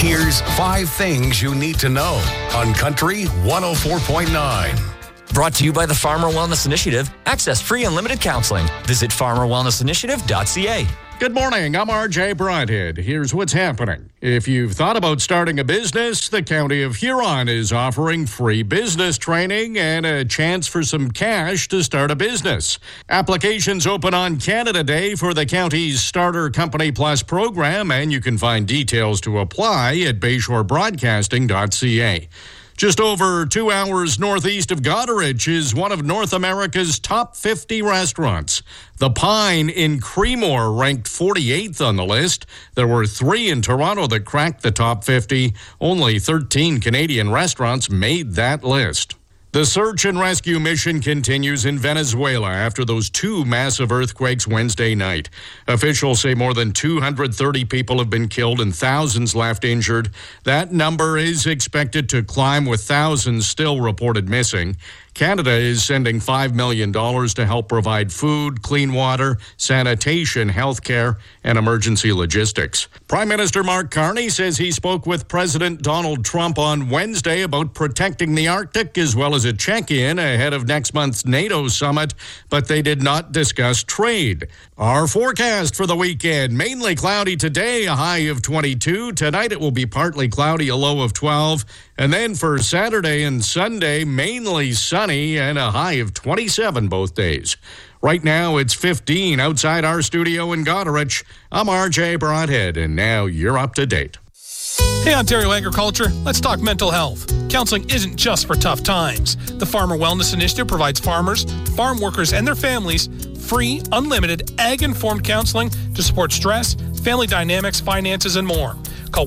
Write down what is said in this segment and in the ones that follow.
Here's 5 things you need to know on Country 104.9. Brought to you by the Farmer Wellness Initiative. Access free unlimited counseling. Visit farmerwellnessinitiative.ca. Good morning, I'm RJ Broadhead. Here's what's happening. If you've thought about starting a business, the County of Huron is offering free business training and a chance for some cash to start a business. Applications open on Canada Day for the county's Starter Company Plus program, and you can find details to apply at bayshorebroadcasting.ca. Just over 2 hours northeast of Goderich is one of North America's top 50 restaurants. The Pine in Creemore ranked 48th on the list. There were 3 in Toronto that cracked the top 50. Only 13 Canadian restaurants made that list. The search and rescue mission continues in Venezuela after those 2 massive earthquakes Wednesday night. Officials say more than 230 people have been killed and thousands left injured. That number is expected to climb with thousands still reported missing. Canada is sending $5 million to help provide food, clean water, sanitation, health care, and emergency logistics. Prime Minister Mark Carney says he spoke with President Donald Trump on Wednesday about protecting the Arctic as well as a check-in ahead of next month's NATO summit, but they did not discuss trade. Our forecast for the weekend, mainly cloudy today, a high of 22. Tonight it will be partly cloudy, a low of 12. And then for Saturday and Sunday, mainly sunny and a high of 27 both days. Right now, it's 15 outside our studio in Goderich. I'm RJ Broadhead, and now you're up to date. Hey, Ontario Agriculture, let's talk mental health. Counseling isn't just for tough times. The Farmer Wellness Initiative provides farmers, farm workers, and their families free, unlimited, ag-informed counseling to support stress, family dynamics, finances, and more. Call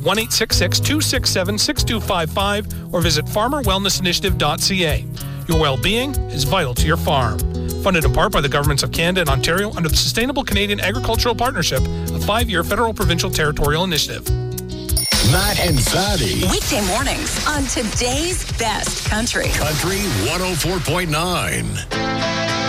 1-866-267-6255 or visit farmerwellnessinitiative.ca. Your well-being is vital to your farm. Funded in part by the governments of Canada and Ontario under the Sustainable Canadian Agricultural Partnership, a 5-year federal provincial territorial initiative. Matt and Fatty. Weekday mornings on today's best country. Country 104.9.